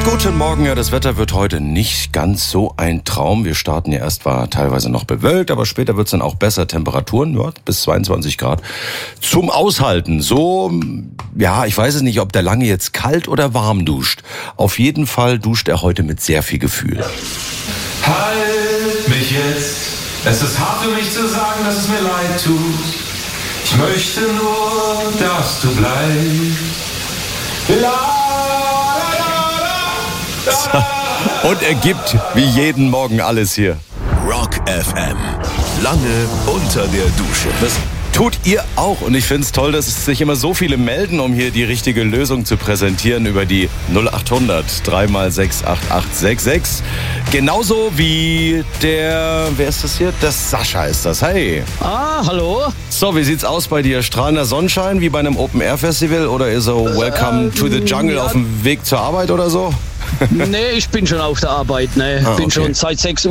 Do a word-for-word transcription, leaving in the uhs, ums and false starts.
Guten Morgen, ja, das Wetter wird heute nicht ganz so ein Traum. Wir starten ja erst, war teilweise noch bewölkt, aber später wird es dann auch besser. Temperaturen, ja, bis zweiundzwanzig Grad zum Aushalten. So, ja, ich weiß es nicht, ob der Lange jetzt kalt oder warm duscht. Auf jeden Fall duscht er heute mit sehr viel Gefühl. Halt mich jetzt, es ist hart für mich zu sagen, dass es mir leid tut. Ich möchte nur, dass du bleibst. La, Und er gibt wie jeden Morgen alles hier. Rock F M. Lange unter der Dusche. Das tut ihr auch. Und ich finde es toll, dass sich immer so viele melden, um hier die richtige Lösung zu präsentieren über die null acht hundert drei mal sechs acht acht sechs sechs. Genauso wie der, wer ist das hier? Der Sascha ist das. Hey. Ah, hallo. So, wie sieht's aus bei dir? Strahlender Sonnenschein wie bei einem Open-Air-Festival oder ist so Welcome äh, to the Jungle ja. auf dem Weg zur Arbeit oder so? Nee, ich bin schon auf der Arbeit. Ne. Ah, bin okay. schon seit sechs Uhr